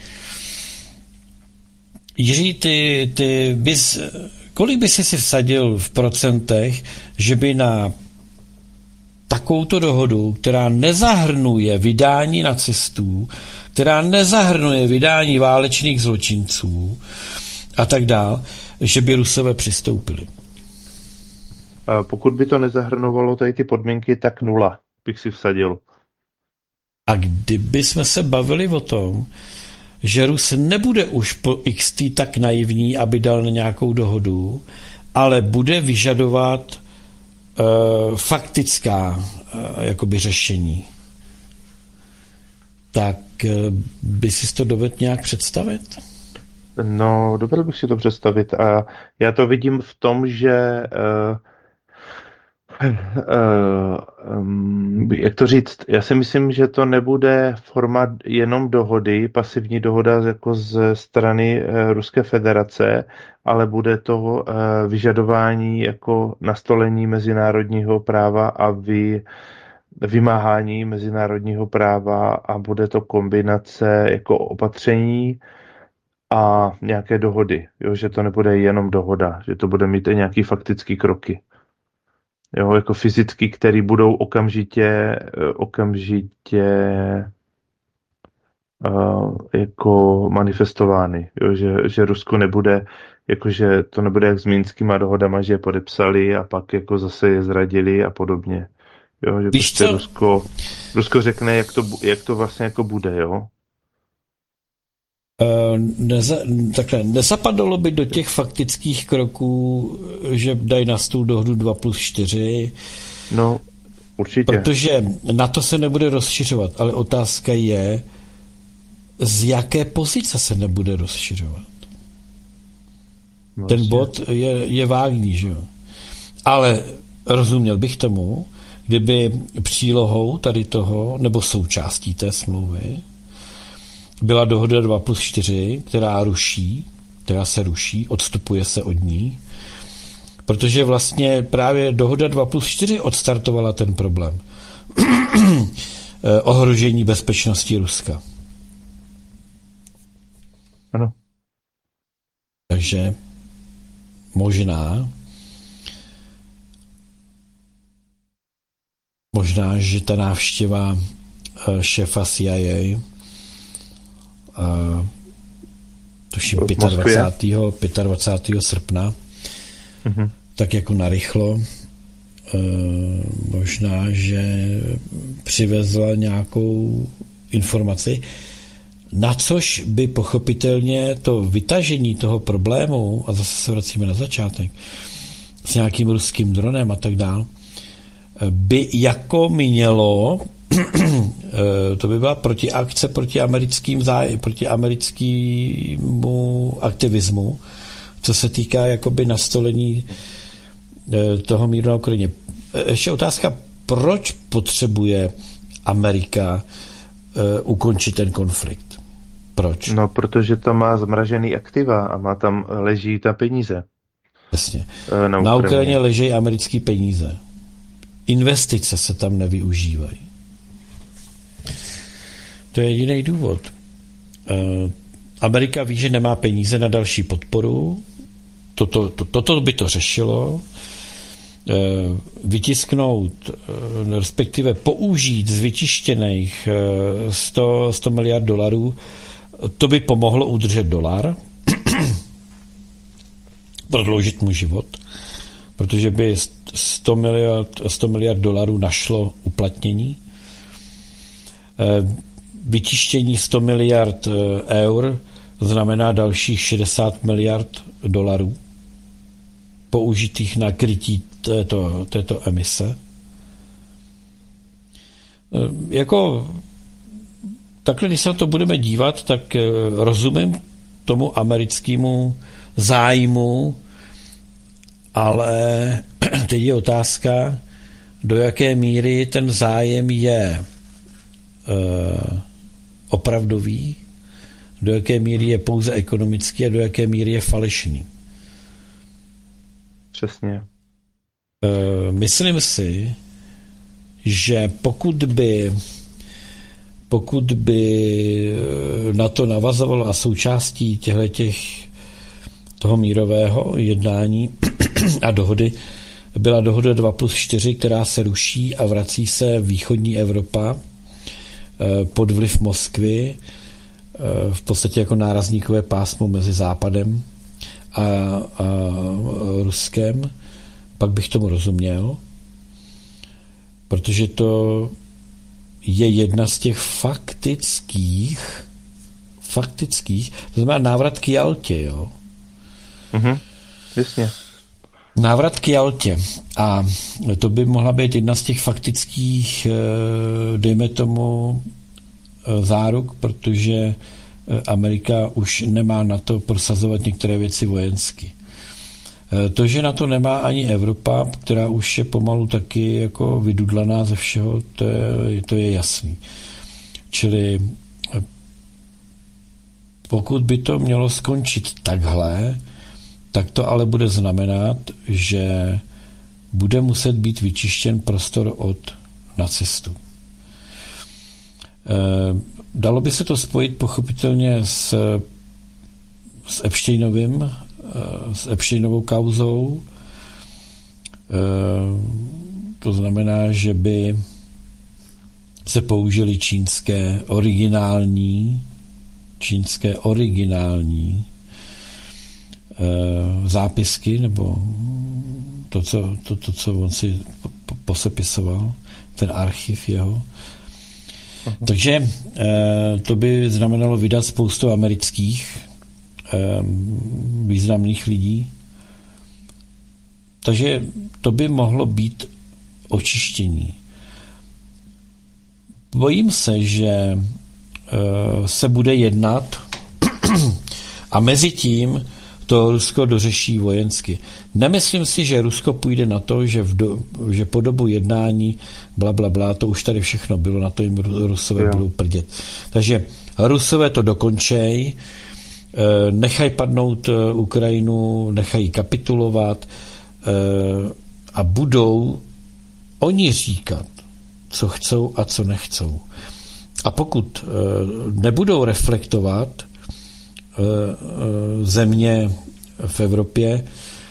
Jiří, ty, ty bys, kolik by si si vsadil v procentech, že by na takovouto dohodu, která nezahrnuje vydání nacistů, která nezahrnuje vydání válečných zločinců a tak dál, že by Rusové přistoupili? Pokud by to nezahrnovalo tady ty podmínky, tak nula bych si vsadil. A kdyby jsme se bavili o tom, že Rus nebude už po iks té tak naivní, aby dal na nějakou dohodu, ale bude vyžadovat uh, faktická uh, jakoby řešení, tak uh, by si to dovedl nějak představit? No, dovedl bych si to představit a já to vidím v tom, že uh, uh, um, jak to říct, já si myslím, že to nebude forma jenom dohody, pasivní dohoda jako ze strany uh, Ruské federace, ale bude to uh, vyžadování jako nastolení mezinárodního práva a vy, vymáhání mezinárodního práva a bude to kombinace jako opatření a nějaké dohody, jo, že to nebude jenom dohoda, že to bude mít i nějaký faktický kroky. Jo, jako fyzicky, které budou okamžitě, okamžitě uh, jako manifestovány. Jo, že, že Rusko nebude, jakože to nebude jak s mínskýma dohodama, že je podepsali a pak jako zase je zradili a podobně. Jo, že Víš prostě co? Rusko, Rusko řekne, jak to, bu- jak to vlastně jako bude, jo? Eh, Neza, takhle, nezapadalo by do těch faktických kroků, že dají na stůl dohodu dva plus čtyři, No, určitě. protože na to se nebude rozšiřovat, ale otázka je, z jaké pozice se nebude rozšiřovat. Vlastně. Ten bod je, je vágní, že jo. Ale rozuměl bych tomu, kdyby přílohou tady toho, nebo součástí té smlouvy, byla dohoda dva plus čtyři, která ruší, která se ruší, odstupuje se od ní, protože vlastně právě dohoda dva plus čtyři odstartovala ten problém. Ohrožení bezpečnosti Ruska. Ano. Takže možná, možná, že ta návštěva šéfa C I A, a tuším dvacátého pátého, dvacátého pátého srpna, Mhm. tak jako narychlo, e, možná, že přivezla nějakou informaci, na což by pochopitelně to vytažení toho problému, a zase se vracíme na začátek, s nějakým ruským dronem a tak dál, by jako mělo, to by byla protiakce proti americkým záj, proti americkému aktivismu, co se týká jakoby nastolení toho míru na Ukrajině. Ještě otázka, proč potřebuje Amerika ukončit ten konflikt? Proč? No, protože tam má zmražený aktiva a má tam, leží ta peníze. Jasně. Na, na Ukrajině. Ukrajině leží americké peníze. Investice se tam nevyužívají. To je jediný důvod. Amerika ví, že nemá peníze na další podporu. Toto, to, toto by to řešilo. Vytisknout, respektive použít z vytištěných sto, sto miliard dolarů, to by pomohlo udržet dolar, prodloužit mu život, protože by sto miliard, sto miliard dolarů našlo uplatnění. Vytištění sto miliard eur znamená dalších šedesát miliard dolarů použitých na krytí této, této emise. Jako takhle, když se na to budeme dívat, tak rozumím tomu americkému zájmu, ale teď je otázka, do jaké míry ten zájem je uh, opravdový, do jaké míry je pouze ekonomický a do jaké míry je falešný. Přesně. Uh, myslím si, že pokud by pokud by na to navazovalo a součástí těchto toho mírového jednání a dohody byla dohoda dva plus čtyři, která se ruší a vrací se východní Evropa pod vliv Moskvy v podstatě jako nárazníkové pásmo mezi Západem a, a Ruskem, pak bych tomu rozuměl, protože to je jedna z těch faktických faktických, to znamená návrat k Jaltě, jo. Mhm, jasně. Návrat k Jaltě. A to by mohla být jedna z těch faktických, dejme tomu, záruk, protože Amerika už nemá na to prosazovat některé věci vojensky. To, že na to nemá ani Evropa, která už je pomalu taky jako vydudlaná ze všeho, to je, to je jasný. Čili pokud by to mělo skončit takhle, tak to ale bude znamenat, že bude muset být vyčištěn prostor od nacistů. Dalo by se to spojit pochopitelně s, s Epsteinovým, s Epsteinovou kauzou. To znamená, že by se použili čínské originální čínské originální zápisky, nebo to, co, to, to, co on si posepisoval, ten archiv jeho. Takže eh, to by znamenalo vydat spoustu amerických eh, významných lidí. Takže to by mohlo být očištění. Bojím se, že eh, se bude jednat a mezi tím to Rusko dořeší vojensky. Nemyslím si, že Rusko půjde na to, že, v do, že po dobu jednání bla, bla, bla, to už tady všechno bylo, na to jim Rusové jo. budou prdět. Takže Rusové to dokončej, nechají padnout Ukrajinu, nechají kapitulovat a budou oni říkat, co chcou a co nechcou. A pokud nebudou reflektovat země v Evropě,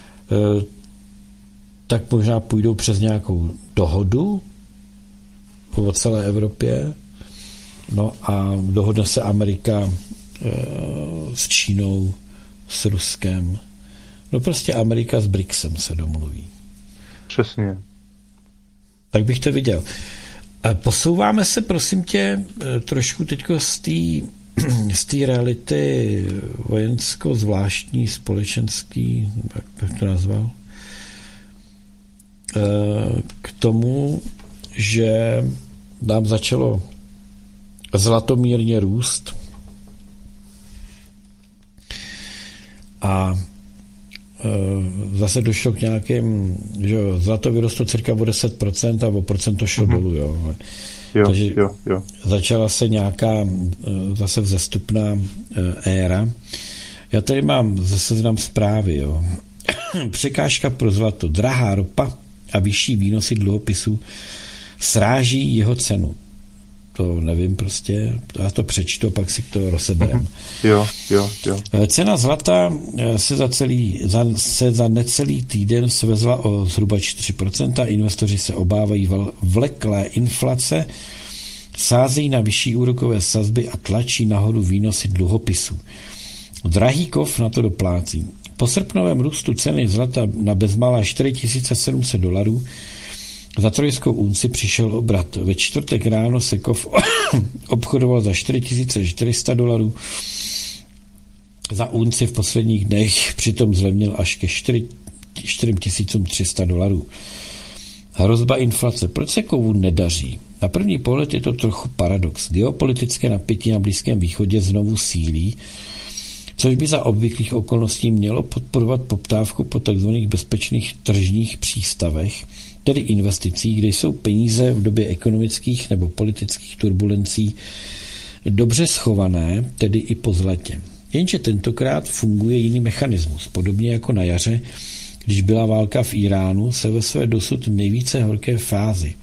tak možná půjdou přes nějakou dohodu po celé Evropě. No a dohodne se Amerika s Čínou, s Ruskem. No prostě Amerika s BRICSem se domluví. Přesně. Tak bych to viděl. Posouváme se, prosím tě, trošku teďko z té z té reality vojensko-zvláštní, společenský, jak bych to nazval, k tomu, že nám začalo zlatomírně růst a zase došlo k nějakým, že zlato vyrostlo cirka o deset procent a o procento šlo mm-hmm. dolů, jo. Jo, Takže jo, jo. začala se nějaká zase vzestupná éra. Já tady mám zase znám zprávy. Jo. Překážka pro zlato. Drahá ropa a vyšší výnosy dluhopisů sráží jeho cenu. To nevím prostě. Já to přečtu, pak si to rozeberem. Jo, jo, jo. Cena zlata se za, celý, za, se za necelý týden svezla o zhruba čtyři procenta. Investoři se obávají vleklé inflace, sázejí na vyšší úrokové sazby a tlačí nahoru výnosy dluhopisů. Drahý kov na to doplácí. Po srpnovém růstu ceny zlata na bezmála čtyři tisíce sedm set dolarů za trojskou unci přišel obrat. Ve čtvrtek ráno se kov obchodoval za čtyři tisíce čtyři sta dolarů. Za unci v posledních dnech přitom zlevnil až ke čtyři tisíce tři sta dolarů. Hrozba inflace. Proč se kovu nedaří? Na první pohled je to trochu paradox. Geopolitické napětí na Blízkém východě znovu sílí, což by za obvyklých okolností mělo podporovat poptávku po tzv. Bezpečných tržních přístavech, tedy investicích, kde jsou peníze v době ekonomických nebo politických turbulencí dobře schované, tedy i po zlatě. Jenže tentokrát funguje jiný mechanismus. Podobně jako na jaře, když byla válka v Iránu, se ve své dosud nejvíce horké fázi.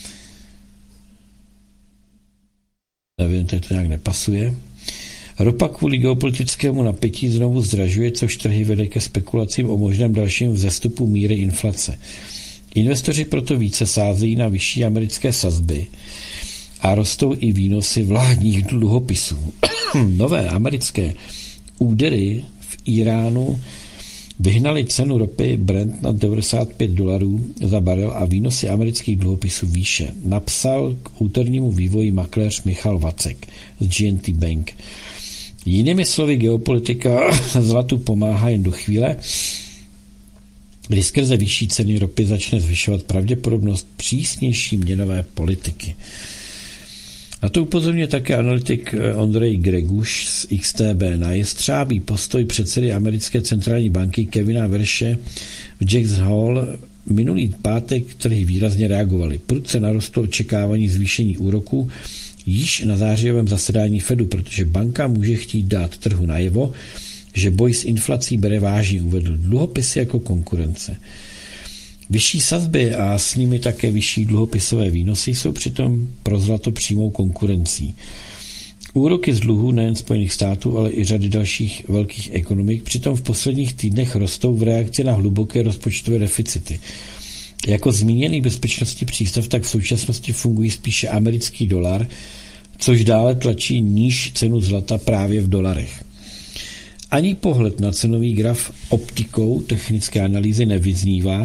Nevím, teď to nějak nepasuje. Ropa kvůli geopolitickému napětí znovu zdražuje, což trhy vede ke spekulacím o možném dalším vzestupu míry inflace. Investoři proto více sázejí na vyšší americké sazby a rostou i výnosy vládních dluhopisů. Nové americké údery v Iránu vyhnaly cenu ropy Brent na devadesát pět dolarů za barel a výnosy amerických dluhopisů výše. Napsal k úternímu vývoji makléř Michal Vacek z G N T Bank. Jinými slovy, geopolitika zlatu pomáhá jen do chvíle, kdy skrze vyšší ceny ropy začne zvyšovat pravděpodobnost přísnější měnové politiky. Na to upozorňuje také analytik Ondrej Greguš z X T B. Na jestřábý postoj předsedy americké centrální banky Kevina Verše v Jackson Hole minulý pátek trhy výrazně reagovaly. Prudce narostlo očekávání zvýšení úroků již na zářijovém zasedání Fedu, protože banka může chtít dát trhu najevo, že boj s inflací bere vážně, uvedl dluhopisy jako konkurence. Vyšší sazby a s nimi také vyšší dluhopisové výnosy jsou přitom pro zlato přímou konkurencí. Úroky z dluhů nejen Spojených států, ale i řady dalších velkých ekonomik přitom v posledních týdnech rostou v reakci na hluboké rozpočtové deficity. Jako zmíněný bezpečnostní přístav tak v současnosti fungují spíše americký dolar, což dále tlačí níž cenu zlata právě v dolarech. Ani pohled na cenový graf optikou technické analýzy nevyznívá,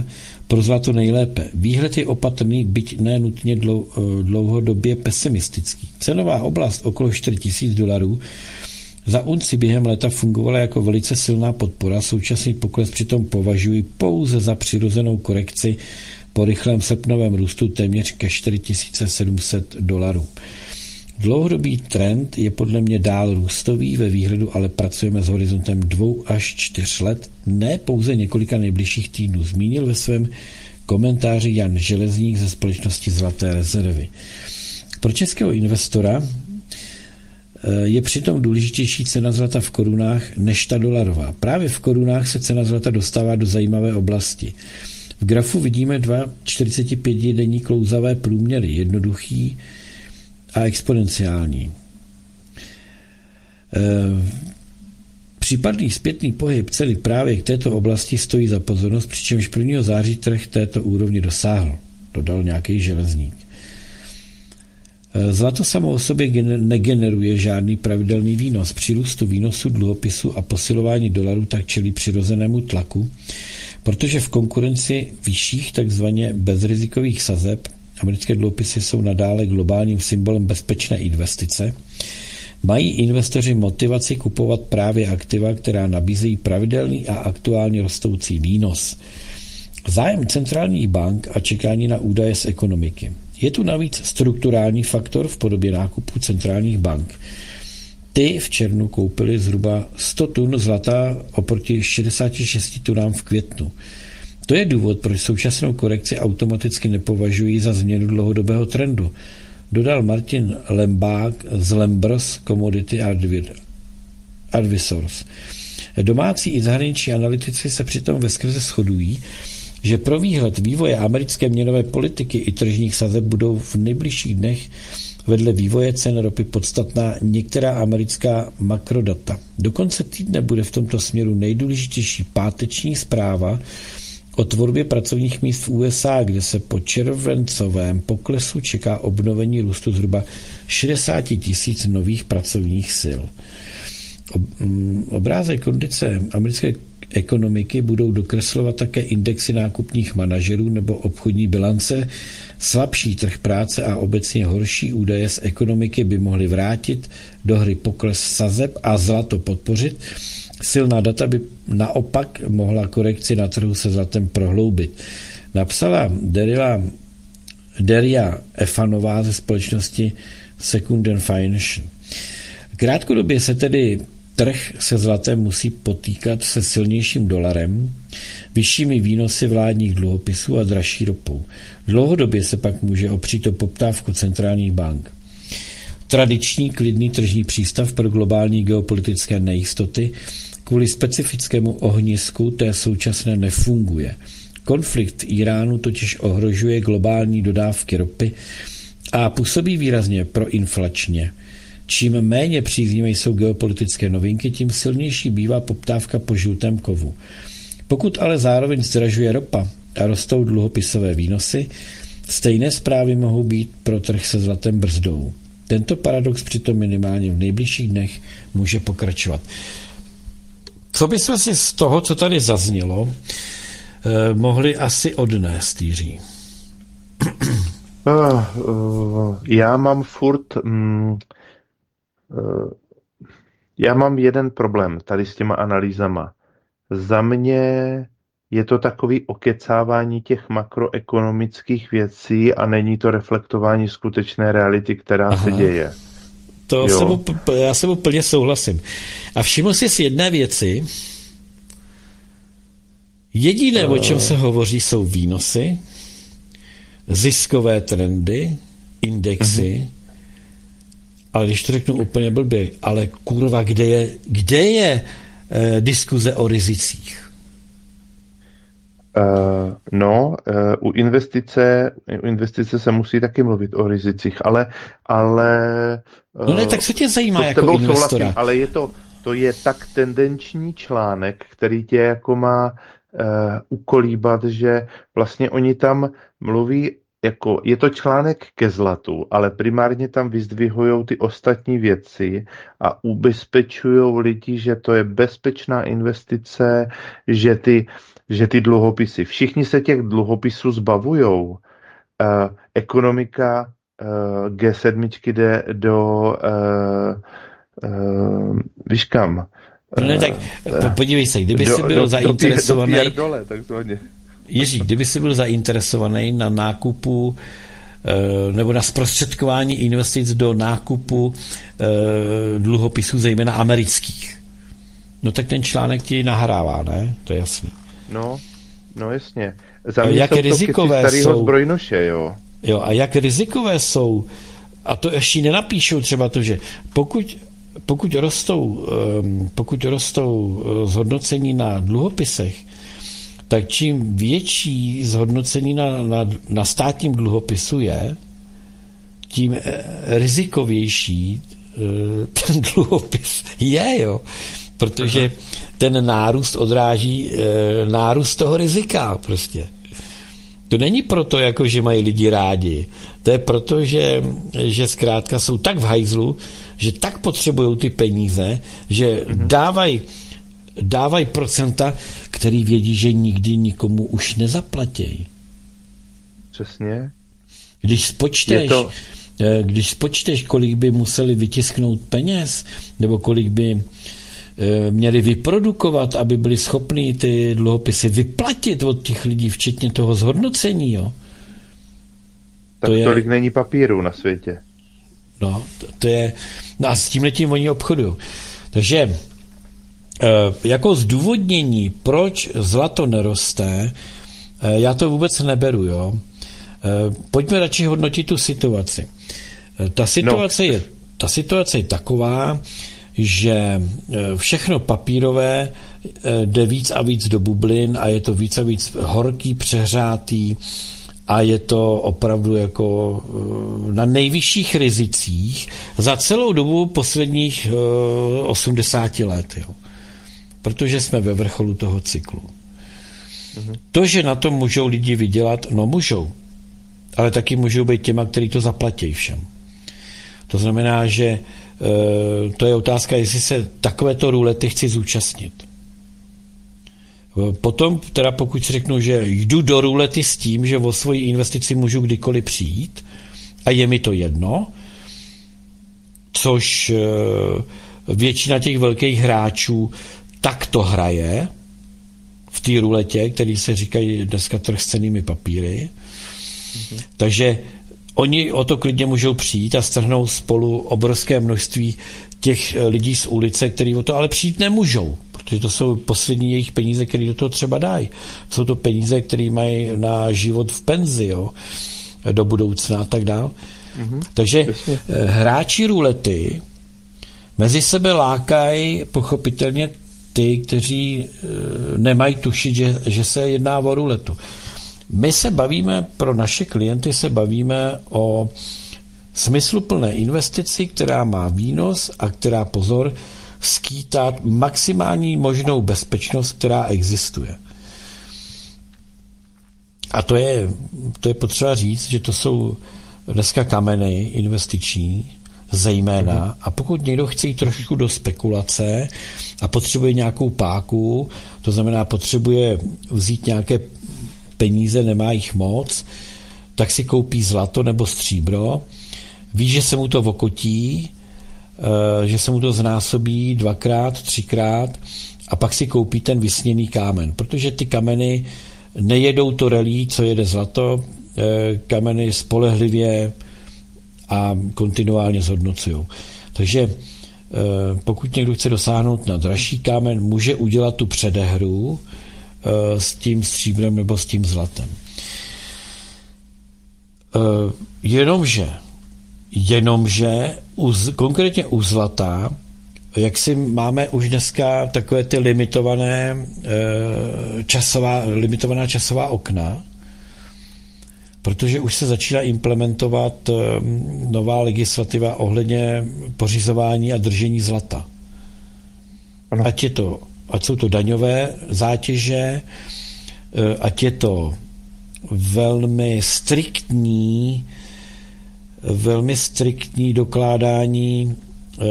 pro zlato nejlépe. Výhled je opatrný, byť ne nutně dlouhodobě pesimistický. Cenová oblast okolo čtyři tisíce dolarů za unci během léta fungovala jako velice silná podpora, současný pokles přitom považuji pouze za přirozenou korekci po rychlém srpnovém růstu téměř ke čtyři tisíce sedm set dolarů. Dlouhodobý trend je podle mě dál růstový, ve výhledu ale pracujeme s horizontem dvou až čtyř let, ne pouze několika nejbližších týdnů, zmínil ve svém komentáři Jan Železník ze společnosti Zlaté rezervy. Pro českého investora je přitom důležitější cena zlata v korunách než ta dolarová. Právě v korunách se cena zlata dostává do zajímavé oblasti. V grafu vidíme dva čtyřicetipětidenní klouzavé průměry, jednoduchý a exponenciální. Případný zpětný pohyb ceny právě k této oblasti stojí za pozornost, přičemž prvního září trh této úrovni dosáhl, dodal nějaký Železník. Zlato samo o sobě negeneruje žádný pravidelný výnos. Při růstu výnosu dluhopisu a posilování dolaru tak čelí přirozenému tlaku, protože v konkurenci vyšších takzvaně bezrizikových sazeb americké dluhopisy jsou nadále globálním symbolem bezpečné investice, mají investoři motivaci kupovat právě aktiva, která nabízejí pravidelný a aktuálně rostoucí výnos. Zájem centrálních bank a čekání na údaje z ekonomiky. Je tu navíc strukturální faktor v podobě nákupu centrálních bank. Ty v červnu koupili zhruba sto tun zlata oproti šedesáti šesti tunám v květnu. To je důvod, proč současnou korekci automaticky nepovažují za změnu dlouhodobého trendu, dodal Martin Lembák z Lembros Commodity Advisors. Domácí i zahraniční analytici se přitom veskrze shodují, že pro výhled vývoje americké měnové politiky i tržních sazeb budou v nejbližších dnech vedle vývoje cen ropy podstatná některá americká makrodata. Do konce týdne bude v tomto směru nejdůležitější páteční zpráva o tvorbě pracovních míst v U S A, kde se po červencovém poklesu čeká obnovení růstu zhruba šedesát tisíc nových pracovních sil. Obrázek kondice americké ekonomiky budou dokreslovat také indexy nákupních manažerů nebo obchodní bilance. Slabší trh práce a obecně horší údaje z ekonomiky by mohly vrátit do hry pokles sazeb a zlato podpořit. Silná data by naopak mohla korekci na trhu se zlatem prohloubit. Napsala Derila, Deria Efanová ze společnosti Second Financial. Krátkodobě se tedy trh se zlatem musí potýkat se silnějším dolarem, vyššími výnosy vládních dluhopisů a dražší ropou. Dlouhodobě se pak může opřít o poptávku centrálních bank. Tradiční klidný tržní přístav pro globální geopolitické nejistoty kvůli specifickému ohnisku té současné nefunguje. Konflikt Iránu totiž ohrožuje globální dodávky ropy a působí výrazně proinflačně. Čím méně příznivé jsou geopolitické novinky, tím silnější bývá poptávka po žlutém kovu. Pokud ale zároveň zdražuje ropa a rostou dluhopisové výnosy, stejné zprávy mohou být pro trh se zlatem brzdou. Tento paradox přitom minimálně v nejbližších dnech může pokračovat. Co bychom si z toho, co tady zaznělo, eh, mohli asi odnést, Jiří? Uh, uh, já mám furt... Mm, uh, já mám jeden problém tady s těma analýzama. Za mě je to takový okecávání těch makroekonomických věcí a není to reflektování skutečné reality, která Aha. se děje. To jsem, já jsem úplně souhlasím. A všiml jsi z jedné věci, jediné, uh. o čem se hovoří, jsou výnosy, ziskové trendy, indexy, uh-huh. ale když to řeknu úplně blbě, ale kurva, kde je, kde je eh, diskuze o rizicích? Uh, no, uh, u investice, u investice se musí taky mluvit o rizicích, ale, ale uh, no ne, tak co tě zajímá jako investora? Souhlasím, ale je to, to je tak tendenční článek, který tě jako má uh, ukolíbat, že vlastně oni tam mluví jako je to článek ke zlatu, ale primárně tam vyzdvihují ty ostatní věci a ubezpečují lidi, že to je bezpečná investice, že ty, že ty dluhopisy, všichni se těch dluhopisů zbavujou. Uh, ekonomika uh, G sedm jde do uh, uh, víš kam? No ne, tak Uh, podívej se, kdyby do, jsi byl do, zainteresovaný, do, do dole, takzvaně. Jiří, kdyby jsi byl zainteresovaný na nákupu nebo na zprostředkování investic do nákupu dluhopisů, zejména amerických, no tak ten článek ti nahrává, ne? To je jasný. No, no jasně. Za mě jak jsou rizikové to starýho jsou, zbrojnoše, jo. Jo, a jak rizikové jsou, a to ještě nenapíšou třeba to, že pokud, pokud rostou, pokud rostou zhodnocení na dluhopisech, tak čím větší zhodnocení na, na, na státním dluhopisu je, tím rizikovější ten dluhopis je, jo. Protože ten nárůst odráží nárůst toho rizika prostě. To není proto, jako, že mají lidi rádi. To je proto, že, že zkrátka jsou tak v hajzlu, že tak potřebují ty peníze, že dávají dávají procenta, který vědí, že nikdy nikomu už nezaplatí. Přesně. Když spočteš, to... když spočteš, kolik by museli vytisknout peněz, nebo kolik by měli vyprodukovat, aby byli schopni ty dluhopisy vyplatit od těch lidí, včetně toho zhodnocení, jo. Tak to je... tolik není papíru na světě. No, to, to je... No a s tímhletím oni obchodují. Takže jako zdůvodnění, proč zlato neroste, já to vůbec neberu, jo. Pojďme radši hodnotit tu situaci. Ta situace, no. je, ta situace je taková, že všechno papírové jde víc a víc do bublin a je to víc a víc horký, přehřátý a je to opravdu jako na nejvyšších rizicích za celou dobu posledních osmdesáti let, jo. Protože jsme ve vrcholu toho cyklu. Mhm. To, že na tom můžou lidi vydělat, no můžou. Ale taky můžou být těma, kteří to zaplatí všem. To znamená, že e, to je otázka, jestli se takovéto rulety chci zúčastnit. Potom, teda pokud si řeknu, že jdu do rulety s tím, že o svoji investici můžu kdykoliv přijít a je mi to jedno, což e, většina těch velkých hráčů tak to hraje v té ruletě, který se říkají dneska trh s cennými papíry. Mm-hmm. Takže oni o to klidně můžou přijít a strhnou spolu obrovské množství těch lidí z ulice, kteří o to ale přijít nemůžou, protože to jsou poslední jejich peníze, které do toho třeba dají. Jsou to peníze, které mají na život v penzi, jo, do budoucna a tak dál. Mm-hmm. Takže Jasně. hráči rulety mezi sebe lákají pochopitelně ty, kteří nemají tušit, že, že se jedná o ruletu. My se bavíme, pro naše klienty se bavíme o smysluplné investici, která má výnos a která, pozor, skýtá maximální možnou bezpečnost, která existuje. A to je, to je potřeba říct, že to jsou dneska kameny investiční, zejména. A pokud někdo chce jít trošku do spekulace a potřebuje nějakou páku, to znamená potřebuje vzít nějaké peníze, nemá jich moc, tak si koupí zlato nebo stříbro, ví, že se mu to okotí, že se mu to znásobí dvakrát, třikrát a pak si koupí ten vysněný kámen, protože ty kameny nejedou to relí, co jede zlato, kameny spolehlivě a kontinuálně zhodnocují. Takže pokud někdo chce dosáhnout na dražší kámen, může udělat tu předehru s tím stříbrem nebo s tím zlatem. Jenomže, jenomže u, konkrétně u zlata, jak si máme už dneska takové ty limitované časová, limitovaná časová okna, protože už se začíná implementovat nová legislativa ohledně pořizování a držení zlata. Ano. Ať je to, ať jsou to daňové zátěže, ať je to velmi striktní, velmi striktní dokládání e,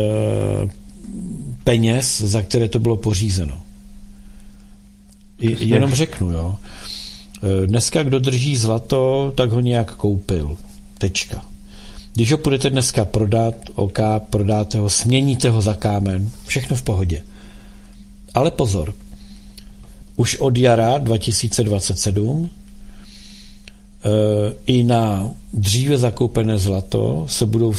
peněz, za které to bylo pořízeno. I, jenom řeknu, jo. Dneska, kdo drží zlato, tak ho nějak koupil. Tečka. Když ho budete dneska prodat, OK, prodáte ho, směníte ho za kámen, všechno v pohodě. Ale pozor, už od jara dva tisíce dvacet sedm e, i na dříve zakoupené zlato se budou